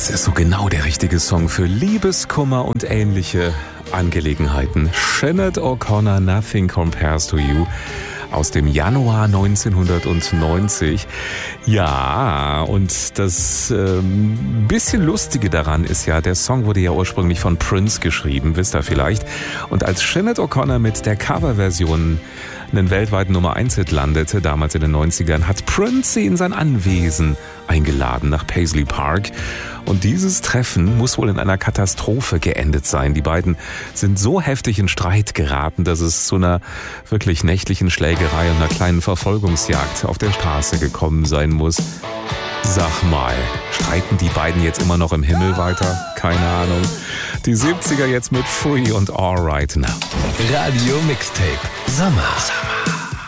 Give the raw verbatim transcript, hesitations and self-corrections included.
Das ist so genau der richtige Song für Liebeskummer und ähnliche Angelegenheiten. Sinead O'Connor, Nothing Compares to You, aus dem Januar neunzehnhundertneunzig. Ja, und das ähm, bisschen Lustige daran ist ja, der Song wurde ja ursprünglich von Prince geschrieben, wisst ihr vielleicht. Und als Sinead O'Connor mit der Coverversion einen weltweiten Nummer eins Hit landete, damals in den neunzigern, hat Prince sie in sein Anwesen eingeladen nach Paisley Park. Und dieses Treffen muss wohl in einer Katastrophe geendet sein. Die beiden sind so heftig in Streit geraten, dass es zu einer wirklich nächtlichen Schlägerei und einer kleinen Verfolgungsjagd auf der Straße gekommen sein muss. Sag mal, streiten die beiden jetzt immer noch im Himmel weiter? Keine Ahnung. Die siebziger jetzt mit Free und All Right Now. Radio Mixtape Sommer. Sommer.